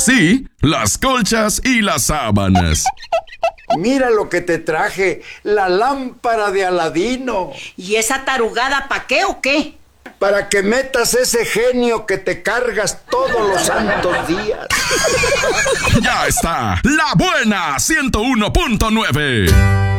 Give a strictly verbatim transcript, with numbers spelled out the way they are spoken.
así las colchas y las sábanas. Mira lo que te traje, la lámpara de Aladino. ¿Y esa tarugada pa' qué o qué? Para que metas ese genio que te cargas todos los santos días. Ya está, La Buena ciento uno punto nueve.